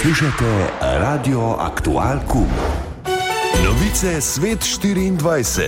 Poslušate Radio Aktual Q. Novice Svet 24.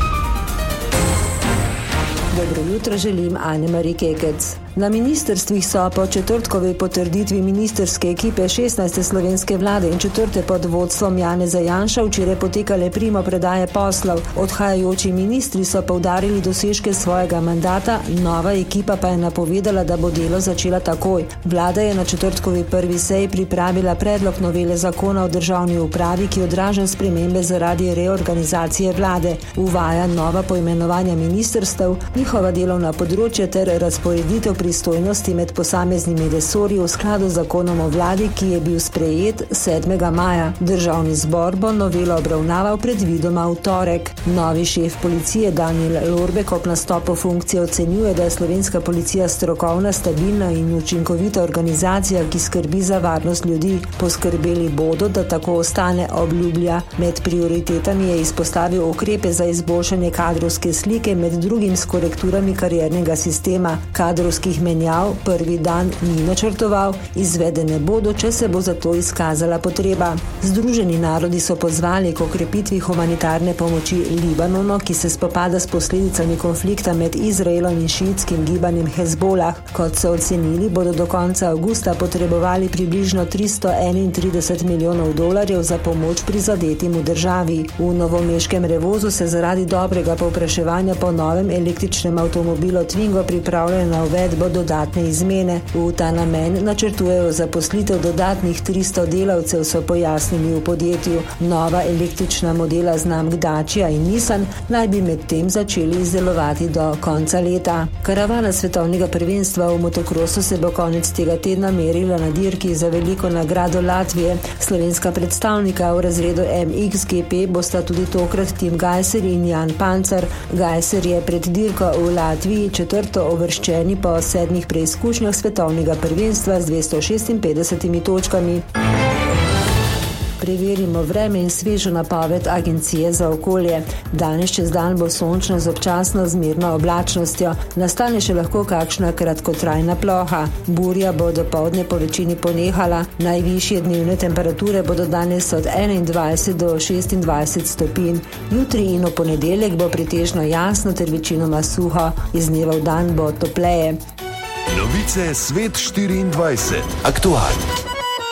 Dobro jutro želim Ane-Mari Kekec. Na ministrstvih so po četrtkovi potrditvi ministerske ekipe 16. slovenske vlade in 4. pod vodstvom Janeza Janša včeraj potekale primopredaje poslov. Odhajajoči ministri so poudarili dosežke svojega mandata, nova ekipa pa je napovedala, da bo delo začela takoj. Vlada je na četrtkovi prvi seji pripravila predlog novele zakona o državni upravi, ki odraža spremembe zaradi reorganizacije vlade. Uvaja nova poimenovanja ministrstev, njihova delovna področja ter razporeditev pristojnosti med posameznimi resorji v skladu z zakonom o vladi, ki je bil sprejet 7. maja. Državni zbor bo novelo obravnaval predvidoma v torek. Novi šef policije Danijel Lorbek ob nastopu funkcije ocenjuje, da je slovenska policija strokovna, stabilna in učinkovita organizacija, ki skrbi za varnost ljudi. Poskrbeli bodo, da tako ostane, obljublja. Med prioritetami je izpostavil ukrepe za izboljšanje kadrovske slike, med drugim s korekturami kariernega sistema. Kadrovskih menjav prvi dan ni načrtoval, izvedene bodo, če se bo za to izkazala potreba. Združeni narodi so pozvali k okrepitvi humanitarne pomoči Libanonu, ki se spopada s posledicami konflikta med Izraelom in šiitskim gibanjem Hezbolah. Kot so ocenili, bodo do konca avgusta potrebovali približno $331 milijonov za pomoč prizadetim v državi. V novomeškem Revozu se zaradi dobrega povpraševanja po novem električnem avtomobilu Twingo pripravljajo na uvedbo dodatne izmene. V ta namen načrtujejo zaposlitev dodatnih 300 delavcev, so pojasnili v podjetju. Nova električna modela znamk Dacia in Nissan naj bi medtem začeli izdelovati do konca leta. Karavana svetovnega prvenstva v motokrosu se bo konec tega tedna merila na dirki za veliko nagrado Latvije. Slovenska predstavnika v razredu MXGP bosta tudi tokrat Tim Gajser in Jan Pancar. Gajser je pred dirko v Latviji četrto uvrščeni po 7 preizkušnjah svetovnega prvenstva z 256 točkami. Preverimo vreme in svežo napoved Agencije za okolje. Danes čez dan bo sončno z občasno zmerno oblačnostjo. Nastane še lahko kakšna kratkotrajna ploha. Burja bo dopoldne po večini ponehala. Najvišje dnevne temperature bodo danes od 21 do 26 stopinj. Jutri in v ponedeljek bo pretežno jasno ter večinoma suho. Iz dneva v dan bo topleje. Novice Svet 24. Aktualno.